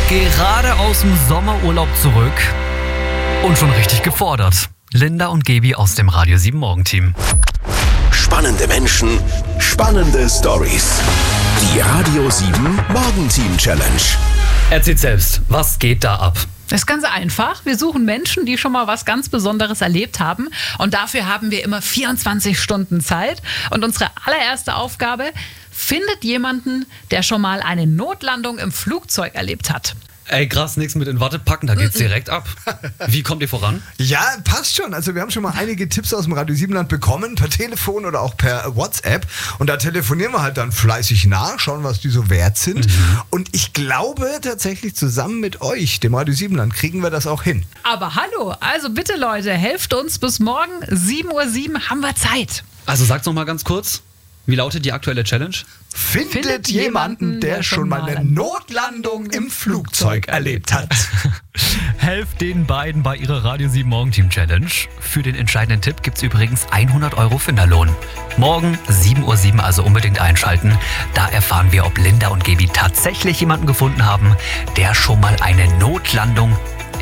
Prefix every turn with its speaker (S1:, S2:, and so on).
S1: Gerade aus dem Sommerurlaub zurück und schon richtig gefordert. Linda und Gaby aus dem Radio 7 Morgenteam.
S2: Spannende Menschen, spannende Stories. Die Radio 7 Morgenteam Challenge.
S1: Erzählt selbst, was geht da ab?
S3: Das ist ganz einfach. Wir suchen Menschen, die schon mal was ganz Besonderes erlebt haben. Und dafür haben wir immer 24 Stunden Zeit. Und unsere allererste Aufgabe: findet jemanden, der schon mal eine Notlandung im Flugzeug erlebt hat.
S1: Ey, krass, nichts mit in Watte packen, da geht's direkt ab. Wie kommt ihr voran?
S4: Ja, passt schon. Also wir haben schon mal einige Tipps aus dem Radio 7 Land bekommen, per Telefon oder auch per WhatsApp. Und da telefonieren wir halt dann fleißig nach, schauen, was die so wert sind. Und ich glaube tatsächlich, zusammen mit euch, dem Radio 7 Land, kriegen wir das auch hin.
S3: Aber hallo, also bitte Leute, helft uns bis morgen 7:07 Uhr haben wir Zeit.
S1: Also sag's noch mal ganz kurz. Wie lautet die aktuelle Challenge?
S4: Findet jemanden, der schon mal eine Notlandung im Flugzeug erlebt hat.
S1: Helft den beiden bei ihrer Radio 7 Morgenteam Challenge. Für den entscheidenden Tipp gibt's übrigens 100 € Finderlohn. Morgen 7:07 Uhr, also unbedingt einschalten. Da erfahren wir, ob Linda und Gaby tatsächlich jemanden gefunden haben, der schon mal eine Notlandung